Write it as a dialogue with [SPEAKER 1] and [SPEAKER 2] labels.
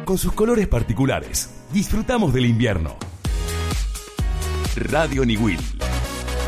[SPEAKER 1] con sus colores particulares. Disfrutamos del invierno. Radio Niwil.